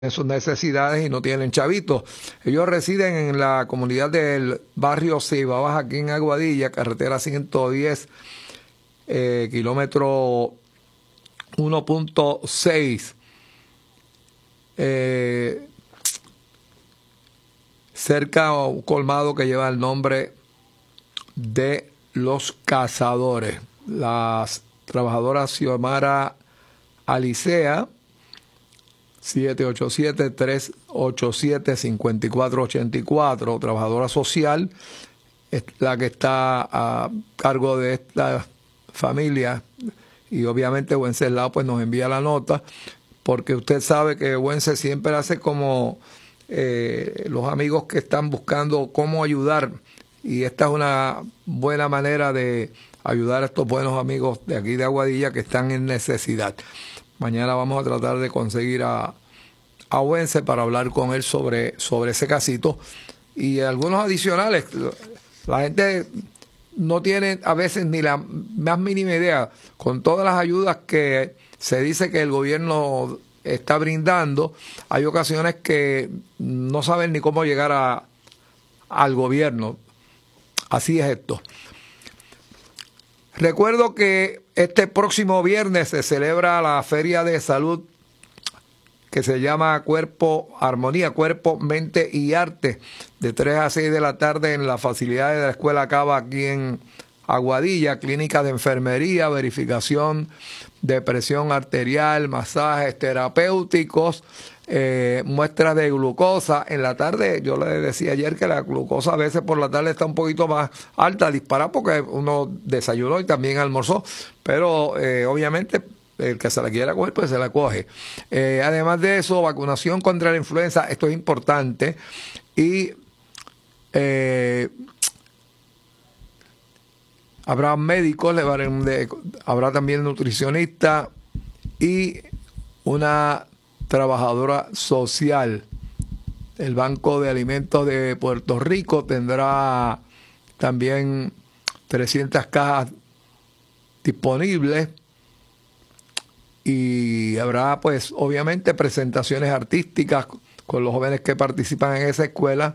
sus necesidades y no tienen chavitos. Ellos residen en la comunidad del barrio Ceiba Baja, aquí en Aguadilla, carretera 110, kilómetro 1.6, cerca a un colmado que lleva el nombre de Los Cazadores. Las trabajadoras Xiomara Alicea, 787-387-5484, trabajadora social, es la que está a cargo de esta familia, y obviamente Wenceslao pues nos envía la nota, porque usted sabe que Wences siempre hace como los amigos que están buscando cómo ayudar, y esta es una buena manera de ayudar a estos buenos amigos de aquí de Aguadilla que están en necesidad. Mañana vamos a tratar de conseguir a Wences para hablar con él sobre ese casito y algunos adicionales. La gente no tiene a veces ni la más mínima idea, con todas las ayudas que se dice que el gobierno está brindando. Hay ocasiones que no saben ni cómo llegar al gobierno. Así es esto. Recuerdo que este próximo viernes se celebra la Feria de Salud que se llama Armonía, Cuerpo, Mente y Arte, de 3 a 6 de la tarde en las facilidades de la Escuela Cava aquí en Aguadilla, clínica de enfermería, verificación de presión arterial, masajes terapéuticos, muestras de glucosa. En la tarde, yo le decía ayer que la glucosa a veces por la tarde está un poquito más alta, disparada, porque uno desayunó y también almorzó, pero obviamente el que se la quiera coger, pues se la coge. Además de eso, vacunación contra la influenza, esto es importante, y habrá médicos, habrá también nutricionista y una trabajadora social. El Banco de Alimentos de Puerto Rico tendrá también 300 cajas disponibles y habrá pues obviamente presentaciones artísticas con los jóvenes que participan en esa escuela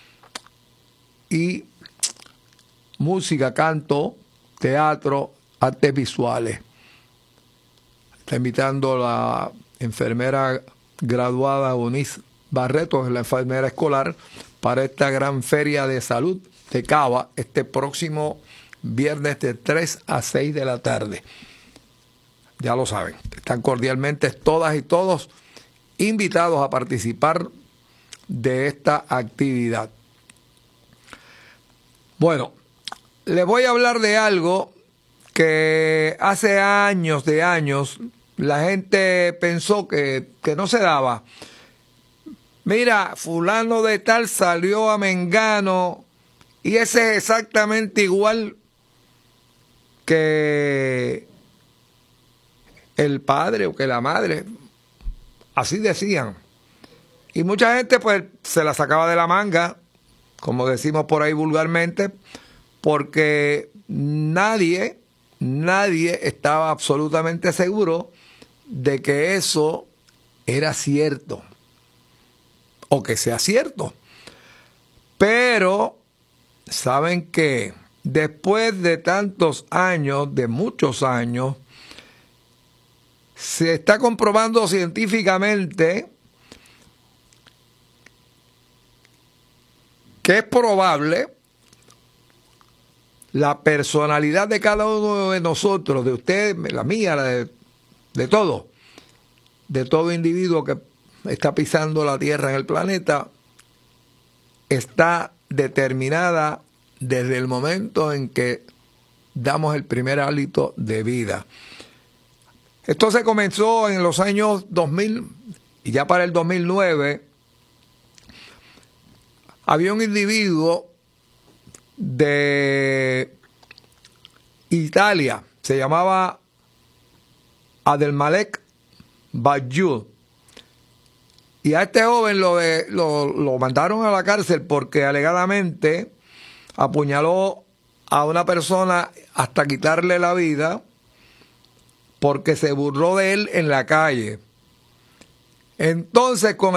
y música, canto, teatro, artes visuales. Está invitando la enfermera graduada Eunice Barreto, es la enfermera escolar, para esta gran feria de salud de Cava este próximo viernes de 3 a 6 de la tarde. Ya lo saben, están cordialmente todas y todos invitados a participar de esta actividad. Bueno, les voy a hablar de algo que hace años la gente pensó que no se daba. Mira, fulano de tal salió a Mengano y ese es exactamente igual que el padre o que la madre. Así decían. Y mucha gente pues se la sacaba de la manga, como decimos por ahí vulgarmente, porque nadie estaba absolutamente seguro de que eso era cierto o que sea cierto. Pero saben que después de tantos años, de muchos años, se está comprobando científicamente que es probable la personalidad de cada uno de nosotros, de usted, la mía, de todo individuo que está pisando la Tierra en el planeta, está determinada desde el momento en que damos el primer hálito de vida. Esto se comenzó en los años 2000 y ya para el 2009 había un individuo de Italia, se llamaba Abdelmalek Bayou, y a este joven lo mandaron a la cárcel porque alegadamente apuñaló a una persona hasta quitarle la vida porque se burló de él en la calle. Entonces, con